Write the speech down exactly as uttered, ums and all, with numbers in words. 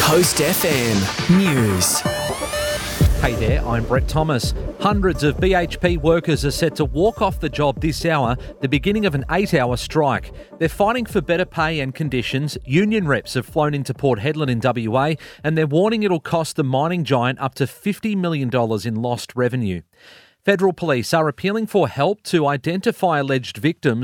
Coast F M News. Hey there, I'm Brett Thomas. Hundreds of B H P workers are set to walk off the job this hour, the beginning of an eight-hour strike. They're fighting for better pay and conditions. Union reps have flown into Port Hedland in W A, and they're warning it'll cost the mining giant up to fifty million dollars in lost revenue. Federal police are appealing for help to identify alleged victims